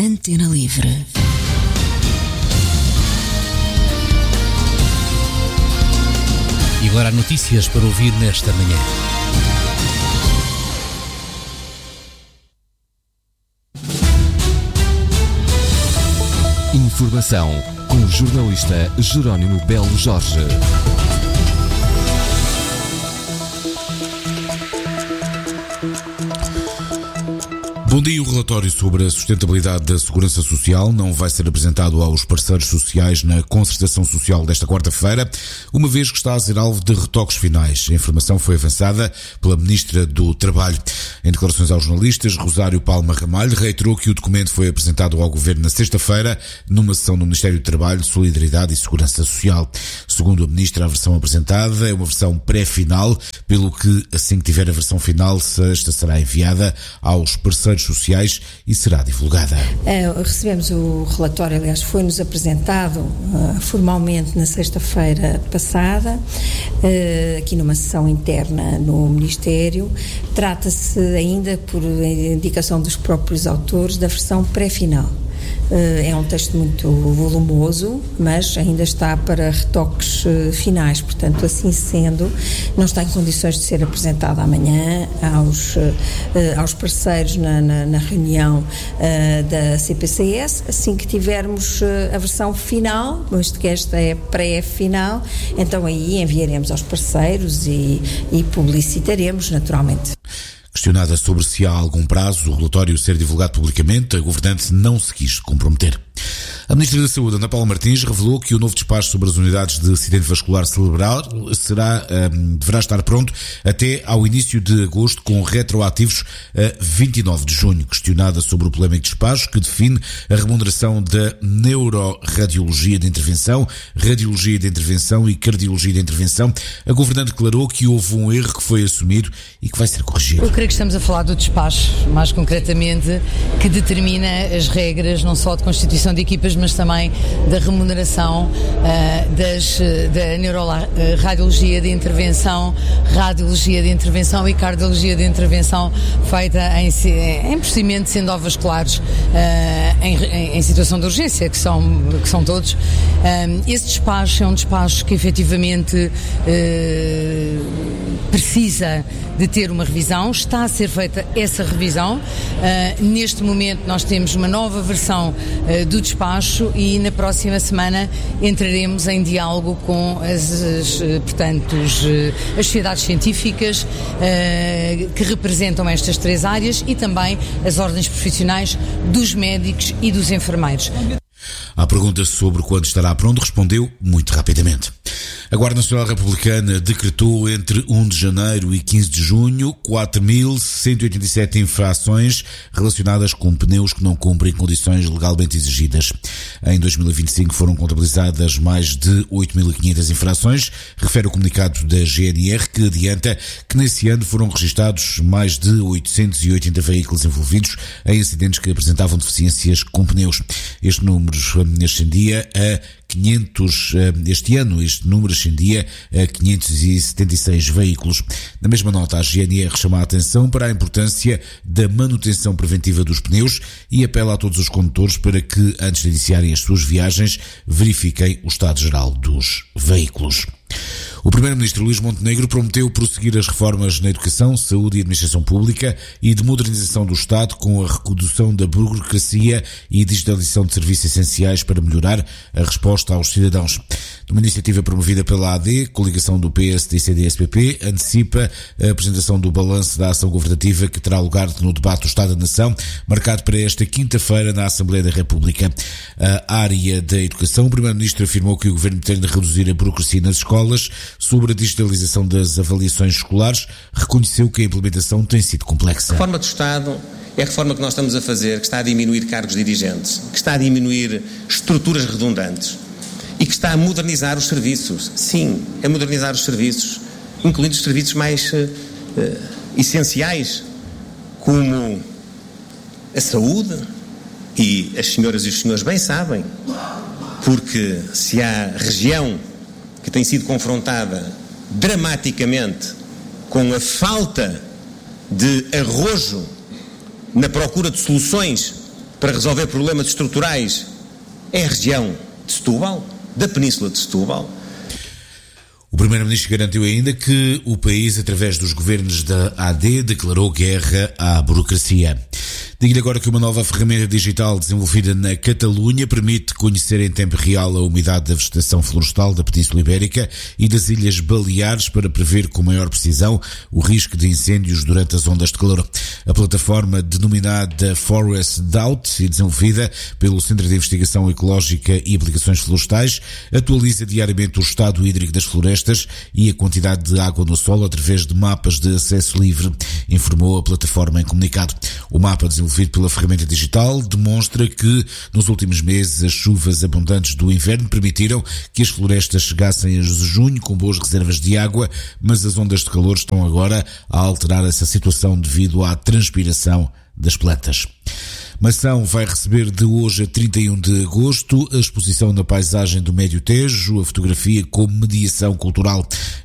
Antena Livre. E agora há notícias para ouvir nesta manhã. Informação com o jornalista Jerónimo Belo Jorge. Bom dia. O relatório sobre a sustentabilidade da Segurança Social não vai ser apresentado aos parceiros sociais na concertação social desta quarta-feira, uma vez que está a ser alvo de retoques finais. A informação foi avançada pela Ministra do Trabalho. Em declarações aos jornalistas, Rosário Palma Ramalho reiterou que o documento foi apresentado ao Governo na sexta-feira, numa sessão no Ministério do Trabalho, Solidariedade e Segurança Social. Segundo a Ministra, a versão apresentada é uma versão pré-final, pelo que, assim que tiver a versão final, esta será enviada aos parceiros sociais e será divulgada. Recebemos o relatório, aliás, foi-nos apresentado formalmente na sexta-feira passada, aqui numa sessão interna no Ministério. Trata-se ainda, por indicação dos próprios autores, da versão pré-final. É um texto muito volumoso, mas ainda está para retoques finais, portanto, assim sendo, não está em condições de ser apresentado amanhã aos parceiros na reunião da CPCS. Assim que tivermos a versão final, visto que esta é pré-final, então aí enviaremos aos parceiros e publicitaremos naturalmente. Questionada sobre se há algum prazo o relatório ser divulgado publicamente, a governante não se quis comprometer. A Ministra da Saúde, Ana Paula Martins, revelou que o novo despacho sobre as unidades de acidente vascular cerebral deverá estar pronto até ao início de agosto, com retroativos a 29 de junho. Questionada sobre o polémico despacho que define a remuneração da neuroradiologia de intervenção, radiologia de intervenção e cardiologia de intervenção, a governante declarou que houve um erro que foi assumido e que vai ser corrigido. Eu creio que estamos a falar do despacho, mais concretamente, que determina as regras não só de constituição de equipas, mas também da remuneração da neuroradiologia de intervenção, radiologia de intervenção e cardiologia de intervenção feita em procedimento de endovasculares em situação de urgência, que são todos. Esse despacho é um despacho que efetivamente precisa de ter uma revisão, está a ser feita essa revisão. Neste momento nós temos uma nova versão do despacho e na próxima semana entraremos em diálogo com as sociedades científicas que representam estas três áreas e também as ordens profissionais dos médicos e dos enfermeiros. À pergunta sobre quando estará pronto, respondeu muito rapidamente. A Guarda Nacional Republicana decretou entre 1 de janeiro e 15 de junho 4.187 infrações relacionadas com pneus que não cumprem condições legalmente exigidas. Em 2025 foram contabilizadas mais de 8.500 infrações, refere o comunicado da GNR, que adianta que nesse ano foram registados mais de 880 veículos envolvidos em acidentes que apresentavam deficiências com pneus. Este número ascendia a 500, este ano este número ascendia a 576 veículos. Na mesma nota, a GNR chama a atenção para a importância da manutenção preventiva dos pneus e apela a todos os condutores para que, antes de iniciarem as suas viagens, verifiquem o estado geral dos veículos. O Primeiro-Ministro Luís Montenegro prometeu prosseguir as reformas na educação, saúde e administração pública e de modernização do Estado com a redução da burocracia e digitalização de serviços essenciais para melhorar a resposta aos cidadãos. Numa iniciativa promovida pela AD, coligação do PSD e CDS-PP, antecipa a apresentação do balanço da ação governativa que terá lugar no debate do Estado da Nação, marcado para esta quinta-feira na Assembleia da República. A área da educação, o Primeiro-Ministro afirmou que o Governo pretende reduzir a burocracia nas escolas. Sobre a digitalização das avaliações escolares, reconheceu que a implementação tem sido complexa. A reforma do Estado é a reforma que nós estamos a fazer, que está a diminuir cargos dirigentes, que está a diminuir estruturas redundantes e que está a modernizar os serviços. Sim, a modernizar os serviços, incluindo os serviços mais essenciais, como a saúde, e as senhoras e os senhores bem sabem, porque se há região que tem sido confrontada dramaticamente com a falta de arrojo na procura de soluções para resolver problemas estruturais é a região de Setúbal, da Península de Setúbal. O Primeiro-Ministro garantiu ainda que o país, através dos governos da AD, declarou guerra à burocracia. Digo-lhe agora que uma nova ferramenta digital desenvolvida na Catalunha permite conhecer em tempo real a umidade da vegetação florestal da Península Ibérica e das Ilhas Baleares para prever com maior precisão o risco de incêndios durante as ondas de calor. A plataforma denominada Forest Doubt e desenvolvida pelo Centro de Investigação Ecológica e Aplicações Florestais atualiza diariamente o estado hídrico das florestas e a quantidade de água no solo através de mapas de acesso livre, informou a plataforma em comunicado. O mapa desenvolvido pela ferramenta digital demonstra que nos últimos meses as chuvas abundantes do inverno permitiram que as florestas chegassem a junho com boas reservas de água, mas as ondas de calor estão agora a alterar essa situação devido à transpiração das plantas. Mação vai receber de hoje a 31 de agosto a exposição na paisagem do Médio Tejo, a fotografia como mediação cultural.